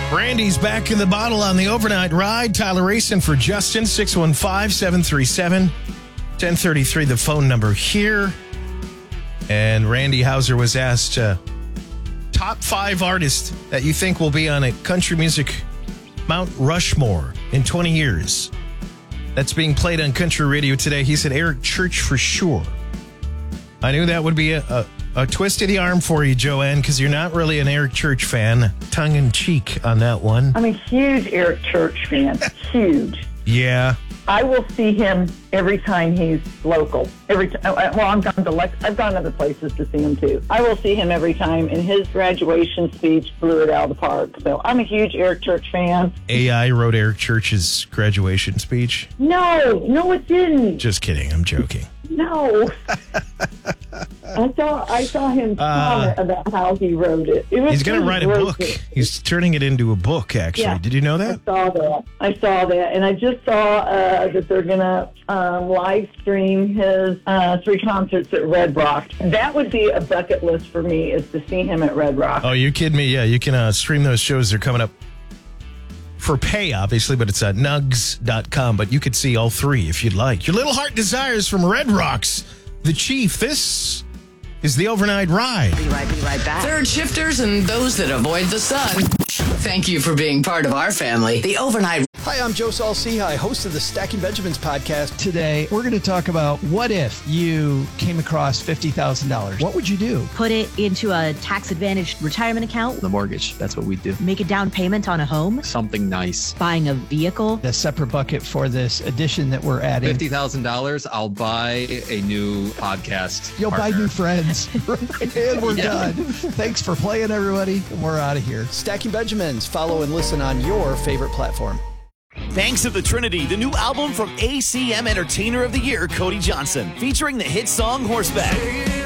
Randy's back in the bottle on the overnight ride. Tyler racing for Justin, 615-737-1033, the phone number here. And Randy Hauser was asked, top 5 artists that you think will be on a country music Mount Rushmore in 20 years. That's being played on country radio today. He said Eric Church for sure. I knew that would be a twist of the arm for you, Joanne, because you're not really an Eric Church fan. Tongue in cheek on that one. I'm a huge Eric Church fan. Huge. Yeah. I will see him every time he's local. Every time. Well, I've gone other places to see him too. I will see him every time, and his graduation speech blew it out of the park. So I'm a huge Eric Church fan. AI wrote Eric Church's graduation speech. No, it didn't. Just kidding. I'm joking. No. I saw him comment about how he wrote it. He's going to write a book. He's turning it into a book, actually. Yeah, did you know that? I saw that. And I just saw that they're going to live stream his 3 concerts at Red Rock. That would be a bucket list for me, is to see him at Red Rock. Oh, you kidding me? Yeah, you can stream those shows. They're coming up for pay, obviously, but it's at nugs.com. But you could see all 3 if you'd like. Your little heart desires from Red Rocks, the Chief. This is the overnight ride. Be right back. Third shifters and those that avoid the sun. Thank you for being part of our family. The overnight. Hi, I'm Joe Saul-Sehy, host of the Stacking Benjamins podcast. Today, we're going to talk about what if you came across $50,000. What would you do? Put it into a tax-advantaged retirement account. The mortgage, that's what we do. Make a down payment on a home. Something nice. Buying a vehicle. A separate bucket for this addition that we're adding. $50,000, I'll buy a new podcast. You'll partner. buy new friends. And we're done. Thanks for playing, everybody. And we're out of here. Stacking Benjamins. Follow and listen on your favorite platform. Banks of the Trinity, the new album from ACM Entertainer of the Year, Cody Johnson, featuring the hit song Horseback.